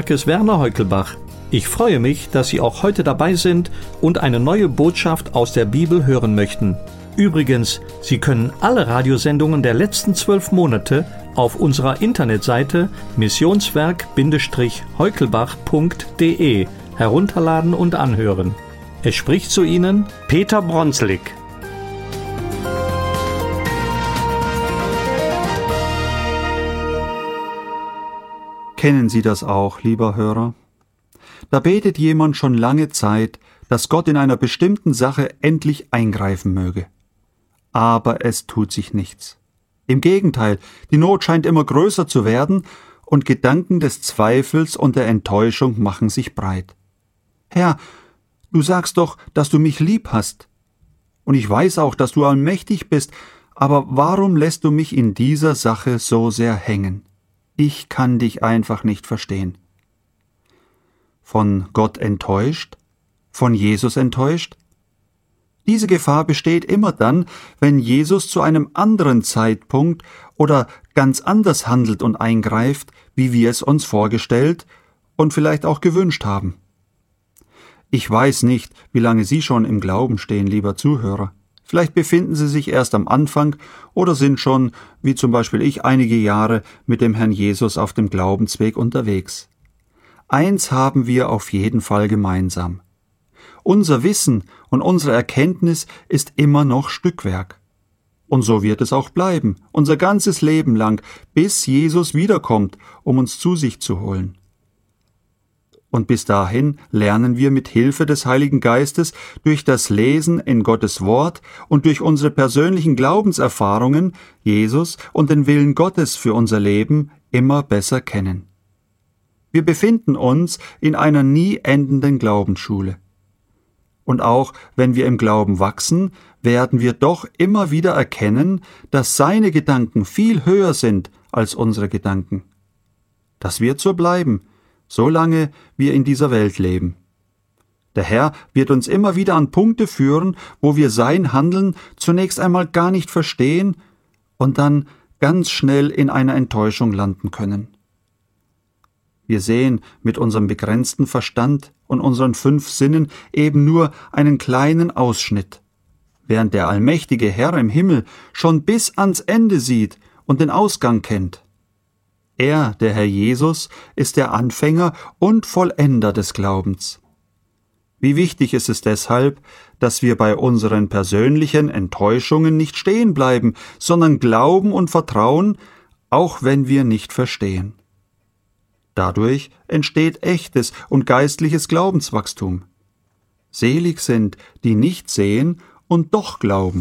Missionswerkes Werner Heukelbach. Ich freue mich, dass Sie auch heute dabei sind und eine neue Botschaft aus der Bibel hören möchten. Übrigens, Sie können alle Radiosendungen der letzten 12 Monate auf unserer Internetseite missionswerk-heukelbach.de herunterladen und anhören. Es spricht zu Ihnen Peter Bronslik. Kennen Sie das auch, lieber Hörer? Da betet jemand schon lange Zeit, dass Gott in einer bestimmten Sache endlich eingreifen möge. Aber es tut sich nichts. Im Gegenteil, die Not scheint immer größer zu werden und Gedanken des Zweifels und der Enttäuschung machen sich breit. Herr, du sagst doch, dass du mich lieb hast. Und ich weiß auch, dass du allmächtig bist, aber warum lässt du mich in dieser Sache so sehr hängen? Ich kann dich einfach nicht verstehen. Von Gott enttäuscht? Von Jesus enttäuscht? Diese Gefahr besteht immer dann, wenn Jesus zu einem anderen Zeitpunkt oder ganz anders handelt und eingreift, wie wir es uns vorgestellt und vielleicht auch gewünscht haben. Ich weiß nicht, wie lange Sie schon im Glauben stehen, lieber Zuhörer. Vielleicht befinden Sie sich erst am Anfang oder sind schon, wie zum Beispiel ich, einige Jahre mit dem Herrn Jesus auf dem Glaubensweg unterwegs. Eins haben wir auf jeden Fall gemeinsam. Unser Wissen und unsere Erkenntnis ist immer noch Stückwerk. Und so wird es auch bleiben, unser ganzes Leben lang, bis Jesus wiederkommt, um uns zu sich zu holen. Und bis dahin lernen wir mit Hilfe des Heiligen Geistes durch das Lesen in Gottes Wort und durch unsere persönlichen Glaubenserfahrungen Jesus und den Willen Gottes für unser Leben immer besser kennen. Wir befinden uns in einer nie endenden Glaubensschule. Und auch wenn wir im Glauben wachsen, werden wir doch immer wieder erkennen, dass seine Gedanken viel höher sind als unsere Gedanken. Das wird so bleiben, solange wir in dieser Welt leben. Der Herr wird uns immer wieder an Punkte führen, wo wir sein Handeln zunächst einmal gar nicht verstehen und dann ganz schnell in einer Enttäuschung landen können. Wir sehen mit unserem begrenzten Verstand und unseren 5 Sinnen eben nur einen kleinen Ausschnitt, während der allmächtige Herr im Himmel schon bis ans Ende sieht und den Ausgang kennt. Er, der Herr Jesus, ist der Anfänger und Vollender des Glaubens. Wie wichtig ist es deshalb, dass wir bei unseren persönlichen Enttäuschungen nicht stehen bleiben, sondern glauben und vertrauen, auch wenn wir nicht verstehen. Dadurch entsteht echtes und geistliches Glaubenswachstum. Selig sind, die nicht sehen und doch glauben.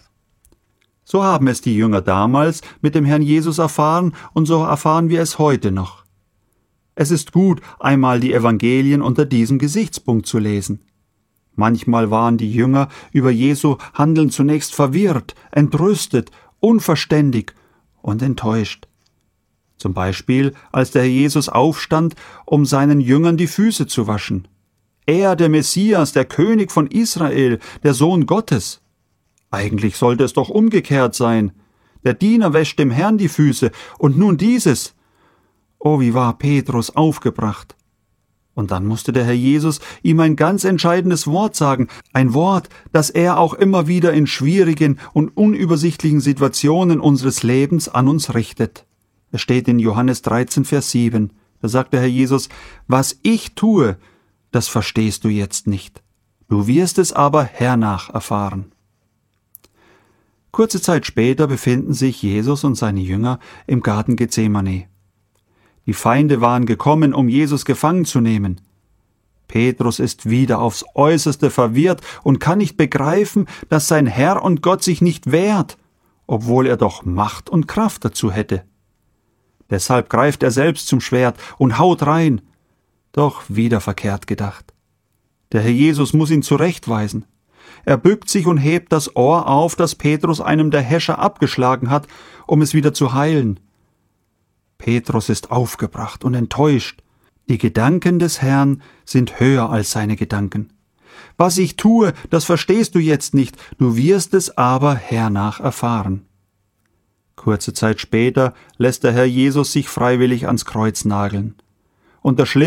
So haben es die Jünger damals mit dem Herrn Jesus erfahren und so erfahren wir es heute noch. Es ist gut, einmal die Evangelien unter diesem Gesichtspunkt zu lesen. Manchmal waren die Jünger über Jesu Handeln zunächst verwirrt, entrüstet, unverständig und enttäuscht. Zum Beispiel, als der Herr Jesus aufstand, um seinen Jüngern die Füße zu waschen. Er, der Messias, der König von Israel, der Sohn Gottes. Eigentlich sollte es doch umgekehrt sein. Der Diener wäscht dem Herrn die Füße, und nun dieses. Oh, wie war Petrus aufgebracht. Und dann musste der Herr Jesus ihm ein ganz entscheidendes Wort sagen, ein Wort, das er auch immer wieder in schwierigen und unübersichtlichen Situationen unseres Lebens an uns richtet. Es steht in Johannes 13, Vers 7. Da sagt der Herr Jesus, was ich tue, das verstehst du jetzt nicht. Du wirst es aber hernach erfahren. Kurze Zeit später befinden sich Jesus und seine Jünger im Garten Gethsemane. Die Feinde waren gekommen, um Jesus gefangen zu nehmen. Petrus ist wieder aufs Äußerste verwirrt und kann nicht begreifen, dass sein Herr und Gott sich nicht wehrt, obwohl er doch Macht und Kraft dazu hätte. Deshalb greift er selbst zum Schwert und haut rein. Doch wieder verkehrt gedacht. Der Herr Jesus muss ihn zurechtweisen. Er bückt sich und hebt das Ohr auf, das Petrus einem der Häscher abgeschlagen hat, um es wieder zu heilen. Petrus ist aufgebracht und enttäuscht. Die Gedanken des Herrn sind höher als seine Gedanken. Was ich tue, das verstehst du jetzt nicht, du wirst es aber hernach erfahren. Kurze Zeit später lässt der Herr Jesus sich freiwillig ans Kreuz nageln. Und das